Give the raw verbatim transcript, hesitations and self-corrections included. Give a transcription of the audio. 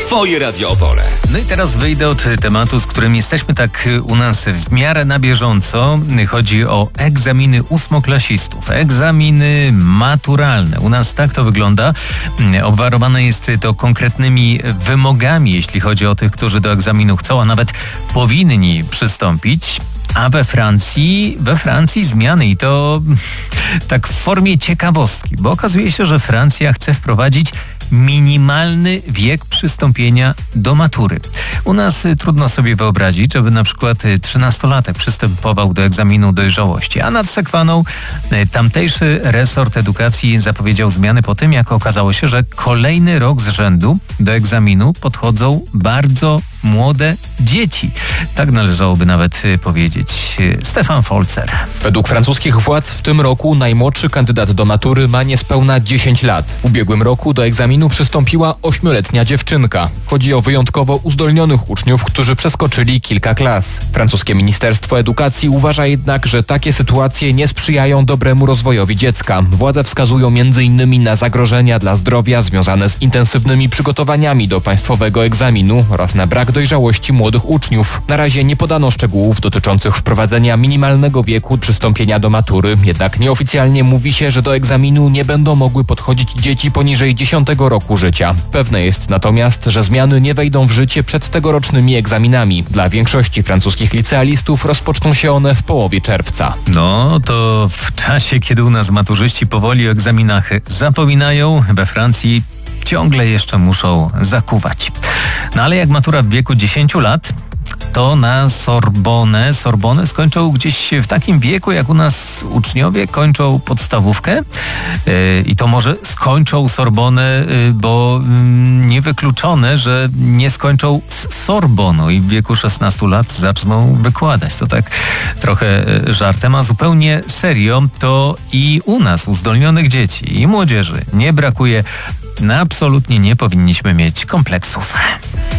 Twoje Radio Opole. No i teraz wyjdę od tematu, z którym jesteśmy tak u nas w miarę na bieżąco. Chodzi o egzaminy ósmoklasistów. Egzaminy maturalne. U nas tak to wygląda. Obwarowane jest to konkretnymi wymogami, jeśli chodzi o tych, którzy do egzaminu chcą, a nawet powinni przystąpić. A we Francji, we Francji zmiany i to tak w formie ciekawostki, bo okazuje się, że Francja chce wprowadzić minimalny wiek przystąpienia do matury. U nas y, trudno sobie wyobrazić, żeby na przykład y, trzynastolatek przystępował do egzaminu dojrzałości, a nad sekwaną y, tamtejszy resort edukacji zapowiedział zmiany po tym, jak okazało się, że kolejny rok z rzędu do egzaminu podchodzą bardzo młode dzieci. Tak należałoby nawet y, powiedzieć. Stefan Folzer. Według francuskich władz w tym roku najmłodszy kandydat do matury ma niespełna dziesięć lat. W ubiegłym roku do egzaminu przystąpiła ośmioletnia dziewczynka. Chodzi o wyjątkowo uzdolnionych uczniów, którzy przeskoczyli kilka klas. Francuskie Ministerstwo Edukacji uważa jednak, że takie sytuacje nie sprzyjają dobremu rozwojowi dziecka. Władze wskazują między innymi na zagrożenia dla zdrowia związane z intensywnymi przygotowaniami do państwowego egzaminu oraz na brak dojrzałości młodych uczniów. Na razie nie podano szczegółów dotyczących wprowadzenia minimalnego wieku przystąpienia do matury, jednak nieoficjalnie mówi się, że do egzaminu nie będą mogły podchodzić dzieci poniżej dziesiątego roku życia. Pewne jest natomiast, że zmiany nie wejdą w życie przed tegorocznymi egzaminami. Dla większości francuskich licealistów rozpoczną się one w połowie czerwca. No to w czasie, kiedy u nas maturzyści powoli o egzaminach zapominają, we Francji ciągle jeszcze muszą zakuwać. No ale jak matura w wieku dziesięciu lat, to na Sorbonę, Sorbonę skończą gdzieś w takim wieku, jak u nas uczniowie kończą podstawówkę yy, i to może skończą Sorbonę, yy, bo yy, niewykluczone, że nie skończą z Sorboną i w wieku szesnastu lat zaczną wykładać. To tak trochę yy, żartem, a zupełnie serio, to i u nas uzdolnionych dzieci i młodzieży nie brakuje. No, absolutnie nie powinniśmy mieć kompleksów.